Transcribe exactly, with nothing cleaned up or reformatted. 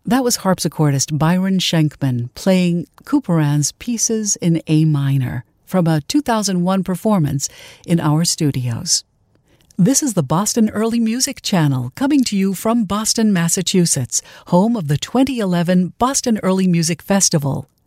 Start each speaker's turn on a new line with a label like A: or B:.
A: That was harpsichordist Byron Schenkman playing Couperin's Pieces in A minor from a two thousand one performance in our studios. This is the Boston Early Music Channel, coming to you from Boston, Massachusetts, home of the twenty eleven Boston Early Music Festival.